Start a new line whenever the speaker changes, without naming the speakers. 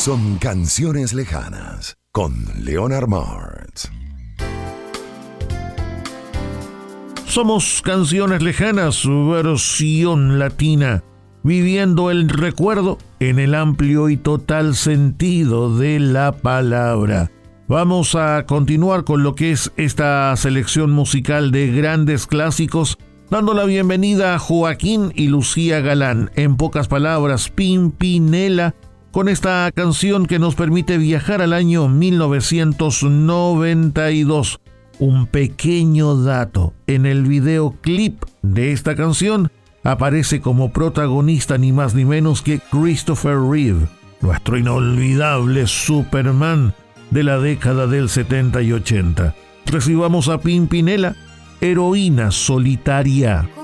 son Canciones Lejanas con Leonard Martz.
Somos Canciones Lejanas, versión latina, viviendo el recuerdo en el amplio y total sentido de la palabra. Vamos a continuar con lo que es esta selección musical de grandes clásicos, dando la bienvenida a Joaquín y Lucía Galán, en pocas palabras, Pimpinela, con esta canción que nos permite viajar al año 1992. Un pequeño dato: en el videoclip de esta canción aparece como protagonista ni más ni menos que Christopher Reeve, nuestro inolvidable Superman de la década del 70 y 80. Recibamos a Pimpinela, heroína solitaria.